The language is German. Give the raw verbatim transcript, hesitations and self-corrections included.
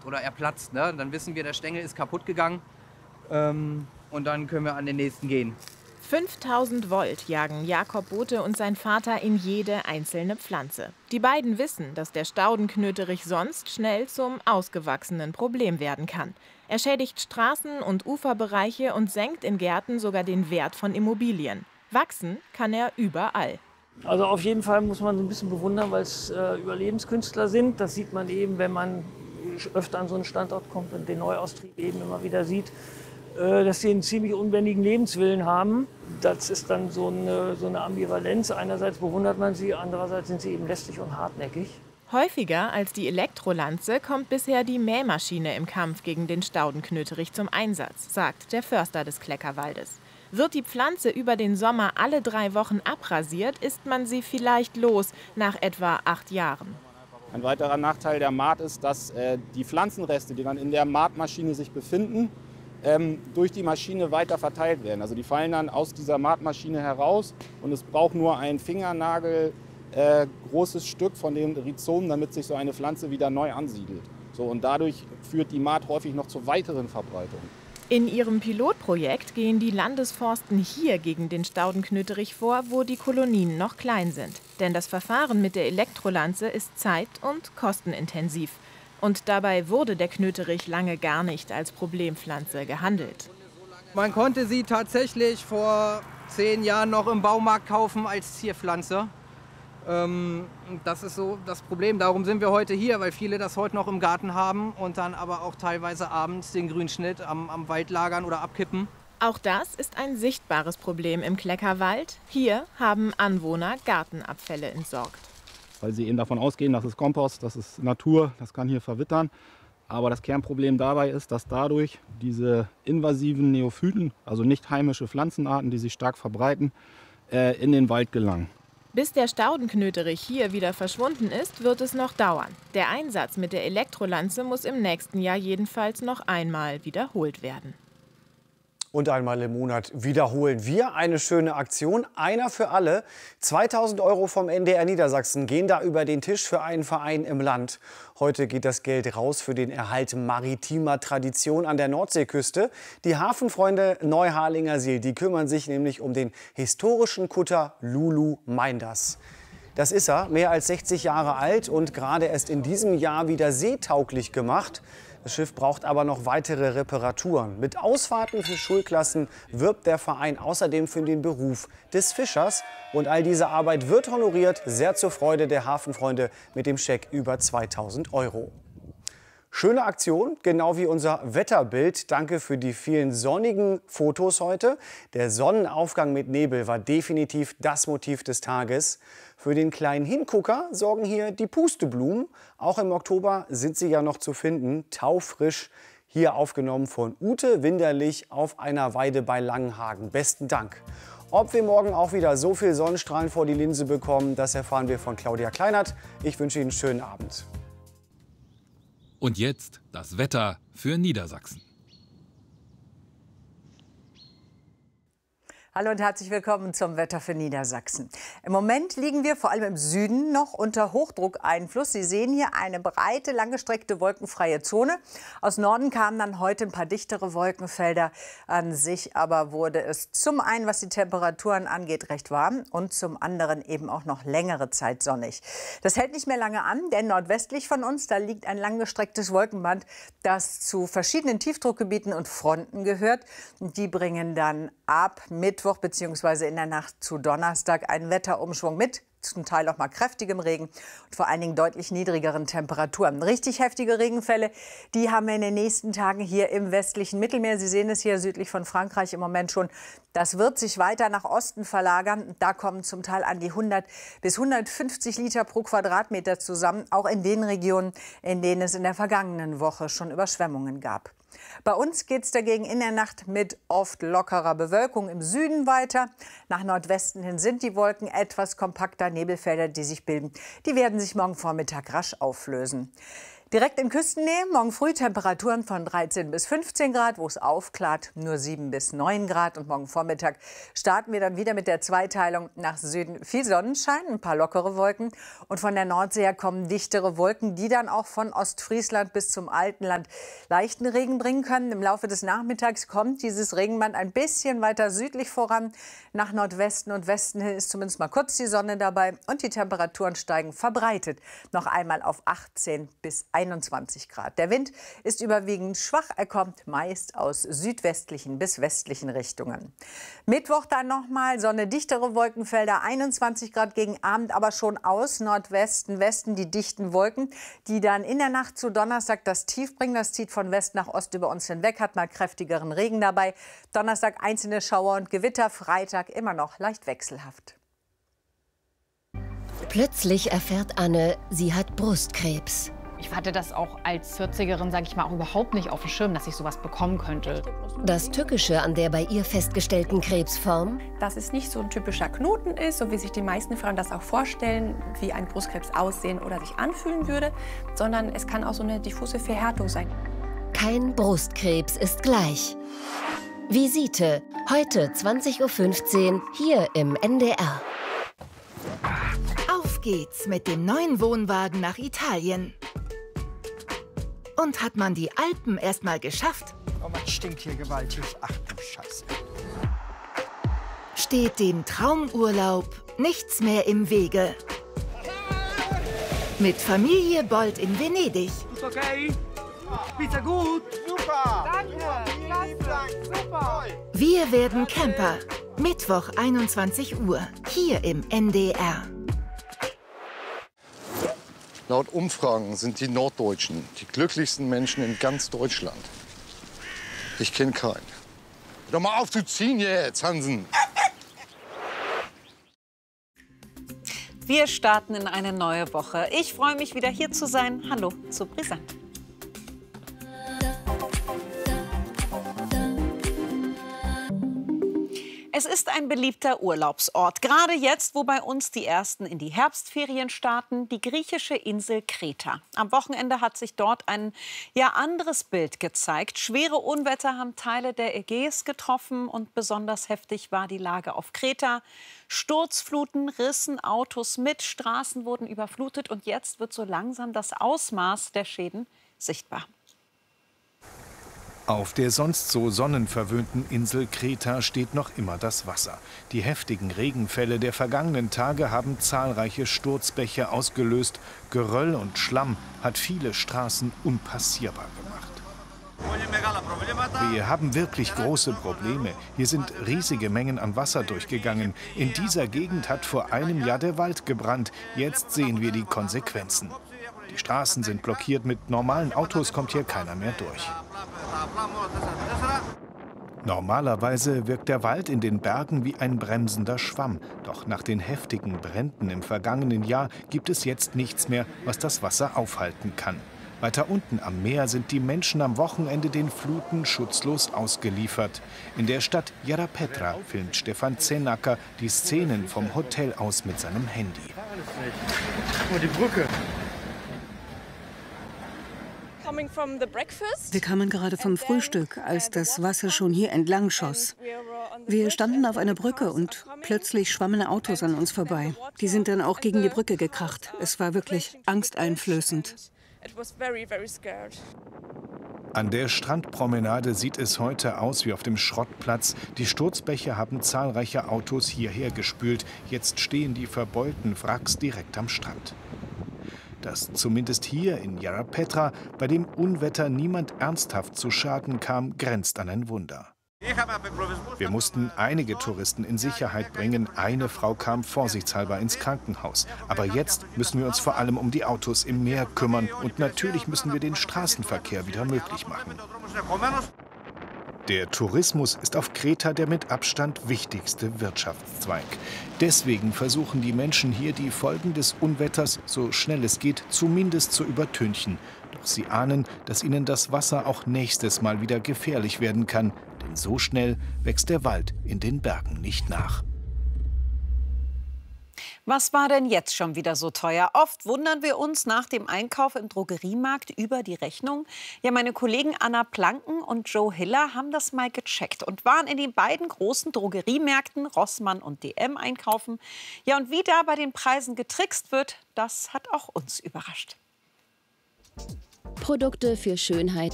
oder er platzt. Ne? Dann wissen wir, der Stängel ist kaputt gegangen ähm, und dann können wir an den nächsten gehen. fünftausend Volt jagen Jakob Bothe und sein Vater in jede einzelne Pflanze. Die beiden wissen, dass der Staudenknöterich sonst schnell zum ausgewachsenen Problem werden kann. Er schädigt Straßen- und Uferbereiche und senkt in Gärten sogar den Wert von Immobilien. Wachsen kann er überall. Also auf jeden Fall muss man so ein bisschen bewundern, weil es äh, Überlebenskünstler sind. Das sieht man eben, wenn man öfter an so einen Standort kommt und den Neuaustrieb eben immer wieder sieht, äh, dass sie einen ziemlich unbändigen Lebenswillen haben. Das ist dann so eine, so eine Ambivalenz. Einerseits bewundert man sie, andererseits sind sie eben lästig und hartnäckig. Häufiger als die Elektrolanze kommt bisher die Mähmaschine im Kampf gegen den Staudenknöterich zum Einsatz, sagt der Förster des Kleckerwaldes. Wird die Pflanze über den Sommer alle drei Wochen abrasiert, ist man sie vielleicht los nach etwa acht Jahren. Ein weiterer Nachteil der Maat ist, dass äh, die Pflanzenreste, die dann in der Maatmaschine sich befinden, ähm, durch die Maschine weiter verteilt werden. Also die fallen dann aus dieser Maatmaschine heraus und es braucht nur ein Fingernagel äh, großes Stück von den Rhizomen, damit sich so eine Pflanze wieder neu ansiedelt. So, und dadurch führt die Maat häufig noch zur weiteren Verbreitung. In ihrem Pilotprojekt gehen die Landesforsten hier gegen den Staudenknöterich vor, wo die Kolonien noch klein sind. Denn das Verfahren mit der Elektrolanze ist zeit- und kostenintensiv. Und dabei wurde der Knöterich lange gar nicht als Problempflanze gehandelt. Man konnte sie tatsächlich vor zehn Jahren noch im Baumarkt kaufen als Zierpflanze. Ähm, das ist so das Problem. Darum sind wir heute hier, weil viele das heute noch im Garten haben und dann aber auch teilweise abends den Grünschnitt am, am Wald lagern oder abkippen. Auch das ist ein sichtbares Problem im Kleckerwald. Hier haben Anwohner Gartenabfälle entsorgt. Weil sie eben davon ausgehen, das ist Kompost, das ist Natur, das kann hier verwittern. Aber das Kernproblem dabei ist, dass dadurch diese invasiven Neophyten, also nicht heimische Pflanzenarten, die sich stark verbreiten, äh, in den Wald gelangen. Bis der Staudenknöterich hier wieder verschwunden ist, wird es noch dauern. Der Einsatz mit der Elektrolanze muss im nächsten Jahr jedenfalls noch einmal wiederholt werden. Und einmal im Monat wiederholen wir eine schöne Aktion. Einer für alle. zweitausend Euro vom N D R Niedersachsen gehen da über den Tisch für einen Verein im Land. Heute geht das Geld raus für den Erhalt maritimer Tradition an der Nordseeküste. Die Hafenfreunde Neuharlinger See, die kümmern sich nämlich um den historischen Kutter Lulu Meinders. Das ist er, mehr als sechzig Jahre alt und gerade erst in diesem Jahr wieder seetauglich gemacht. Das Schiff braucht aber noch weitere Reparaturen. Mit Ausfahrten für Schulklassen wirbt der Verein außerdem für den Beruf des Fischers. Und all diese Arbeit wird honoriert, sehr zur Freude der Hafenfreunde mit dem Scheck über zweitausend Euro. Schöne Aktion, genau wie unser Wetterbild. Danke für die vielen sonnigen Fotos heute. Der Sonnenaufgang mit Nebel war definitiv das Motiv des Tages. Für den kleinen Hingucker sorgen hier die Pusteblumen. Auch im Oktober sind sie ja noch zu finden, taufrisch. Hier aufgenommen von Ute Winderlich auf einer Weide bei Langenhagen. Besten Dank. Ob wir morgen auch wieder so viel Sonnenstrahlen vor die Linse bekommen, das erfahren wir von Claudia Kleinert. Ich wünsche Ihnen einen schönen Abend. Und jetzt das Wetter für Niedersachsen. Hallo und herzlich willkommen zum Wetter für Niedersachsen. Im Moment liegen wir vor allem im Süden noch unter Hochdruckeinfluss. Sie sehen hier eine breite, langgestreckte wolkenfreie Zone. Aus Norden kamen dann heute ein paar dichtere Wolkenfelder. An sich aber wurde es zum einen, was die Temperaturen angeht, recht warm und zum anderen eben auch noch längere Zeit sonnig. Das hält nicht mehr lange an, denn nordwestlich von uns, da liegt ein langgestrecktes Wolkenband, das zu verschiedenen Tiefdruckgebieten und Fronten gehört. Die bringen dann ab Mittwoch bzw. in der Nacht zu Donnerstag einen Wetterumschwung mit, zum Teil auch mal kräftigem Regen und vor allen Dingen deutlich niedrigeren Temperaturen. Richtig heftige Regenfälle, die haben wir in den nächsten Tagen hier im westlichen Mittelmeer. Sie sehen es hier südlich von Frankreich im Moment schon. Das wird sich weiter nach Osten verlagern. Da kommen zum Teil an die hundert bis hundertfünfzig Liter pro Quadratmeter zusammen, auch in den Regionen, in denen es in der vergangenen Woche schon Überschwemmungen gab. Bei uns geht es dagegen in der Nacht mit oft lockerer Bewölkung im Süden weiter. Nach Nordwesten hin sind die Wolken etwas kompakter. Nebelfelder, die sich bilden, die werden sich morgen Vormittag rasch auflösen. Direkt in Küstennähe, morgen früh Temperaturen von dreizehn bis fünfzehn Grad, wo es aufklart, nur sieben bis neun Grad. Und morgen Vormittag starten wir dann wieder mit der Zweiteilung nach Süden. Viel Sonnenschein, ein paar lockere Wolken. Und von der Nordsee her kommen dichtere Wolken, die dann auch von Ostfriesland bis zum Alpenland leichten Regen bringen können. Im Laufe des Nachmittags kommt dieses Regenband ein bisschen weiter südlich voran. Nach Nordwesten und Westen hin ist zumindest mal kurz die Sonne dabei. Und die Temperaturen steigen verbreitet noch einmal auf achtzehn bis einundzwanzig Grad. Der Wind ist überwiegend schwach. Er kommt meist aus südwestlichen bis westlichen Richtungen. Mittwoch dann nochmal Sonne, dichtere Wolkenfelder, einundzwanzig Grad gegen Abend, aber schon aus Nordwesten, Westen die dichten Wolken, die dann in der Nacht zu Donnerstag das Tief bringen. Das zieht von West nach Ost über uns hinweg, hat mal kräftigeren Regen dabei. Donnerstag einzelne Schauer und Gewitter, Freitag immer noch leicht wechselhaft. Plötzlich erfährt Anne, sie hat Brustkrebs. Ich hatte das auch als vierzigerin, sage ich mal, auch überhaupt nicht auf dem Schirm, dass ich sowas bekommen könnte. Das Tückische an der bei ihr festgestellten Krebsform? Dass es nicht so ein typischer Knoten ist, so wie sich die meisten Frauen das auch vorstellen, wie ein Brustkrebs aussehen oder sich anfühlen würde, sondern es kann auch so eine diffuse Verhärtung sein. Kein Brustkrebs ist gleich. Visite, heute zwanzig Uhr fünfzehn, hier im N D R. Auf geht's mit dem neuen Wohnwagen nach Italien. Und hat man die Alpen erst mal geschafft? Oh, man stinkt hier gewaltig. Ach du Scheiße. Steht dem Traumurlaub nichts mehr im Wege. Mit Familie Bolt in Venedig. Ist okay? Pizza gut? Super! Danke! Danke. Super! Wir werden Camper. Mittwoch einundzwanzig Uhr, hier im N D R. Laut Umfragen sind die Norddeutschen die glücklichsten Menschen in ganz Deutschland. Ich kenne keinen. Hör mal auf zu ziehen jetzt, Hansen! Wir starten in eine neue Woche. Ich freue mich, wieder hier zu sein. Hallo zu Brisant. Es ist ein beliebter Urlaubsort, gerade jetzt, wo bei uns die ersten in die Herbstferien starten, die griechische Insel Kreta. Am Wochenende hat sich dort ein ja anderes Bild gezeigt. Schwere Unwetter haben Teile der Ägäis getroffen und besonders heftig war die Lage auf Kreta. Sturzfluten rissen Autos mit, Straßen wurden überflutet und jetzt wird so langsam das Ausmaß der Schäden sichtbar. Auf der sonst so sonnenverwöhnten Insel Kreta steht noch immer das Wasser. Die heftigen Regenfälle der vergangenen Tage haben zahlreiche Sturzbäche ausgelöst. Geröll und Schlamm hat viele Straßen unpassierbar gemacht. Wir haben wirklich große Probleme. Hier sind riesige Mengen an Wasser durchgegangen. In dieser Gegend hat vor einem Jahr der Wald gebrannt. Jetzt sehen wir die Konsequenzen. Die Straßen sind blockiert. Mit normalen Autos kommt hier keiner mehr durch. Normalerweise wirkt der Wald in den Bergen wie ein bremsender Schwamm. Doch nach den heftigen Bränden im vergangenen Jahr gibt es jetzt nichts mehr, was das Wasser aufhalten kann. Weiter unten am Meer sind die Menschen am Wochenende den Fluten schutzlos ausgeliefert. In der Stadt Jarapetra filmt Stefan Zenacker die Szenen vom Hotel aus mit seinem Handy. Guck mal, die Brücke. Wir kamen gerade vom Frühstück, als das Wasser schon hier entlang schoss. Wir standen auf einer Brücke und plötzlich schwammen Autos an uns vorbei. Die sind dann auch gegen die Brücke gekracht. Es war wirklich angsteinflößend. An der Strandpromenade sieht es heute aus wie auf dem Schrottplatz. Die Sturzbäche haben zahlreiche Autos hierher gespült. Jetzt stehen die verbeulten Wracks direkt am Strand. Dass zumindest hier in Jarapetra bei dem Unwetter niemand ernsthaft zu Schaden kam, grenzt an ein Wunder. Wir mussten einige Touristen in Sicherheit bringen. Eine Frau kam vorsichtshalber ins Krankenhaus. Aber jetzt müssen wir uns vor allem um die Autos im Meer kümmern. Und natürlich müssen wir den Straßenverkehr wieder möglich machen. Der Tourismus ist auf Kreta der mit Abstand wichtigste Wirtschaftszweig. Deswegen versuchen die Menschen hier, die Folgen des Unwetters, so schnell es geht, zumindest zu übertünchen. Doch sie ahnen, dass ihnen das Wasser auch nächstes Mal wieder gefährlich werden kann. Denn so schnell wächst der Wald in den Bergen nicht nach. Was war denn jetzt schon wieder so teuer? Oft wundern wir uns nach dem Einkauf im Drogeriemarkt über die Rechnung. Ja, meine Kollegen Anna Planken und Joe Hiller haben das mal gecheckt und waren in den beiden großen Drogeriemärkten Rossmann und D M einkaufen. Ja, und wie da bei den Preisen getrickst wird, das hat auch uns überrascht. Produkte für Schönheit